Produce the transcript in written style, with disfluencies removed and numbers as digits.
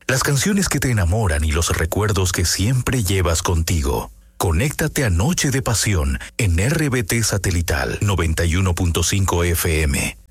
Las canciones que te enamoran y los recuerdos que siempre llevas contigo. Conéctate a Noche de Pasión en RBT Satelital 91.5 FM.